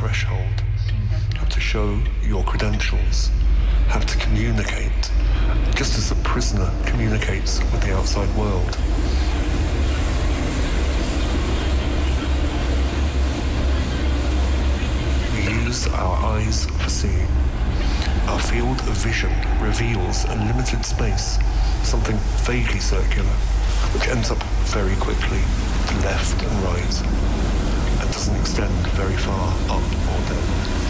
threshold, have to show your credentials, have to communicate, just as a prisoner communicates with the outside world. We use our eyes for seeing. Our field of vision reveals a limited space, something vaguely circular, which ends up very quickly to left and right, and doesn't extend very far up or down.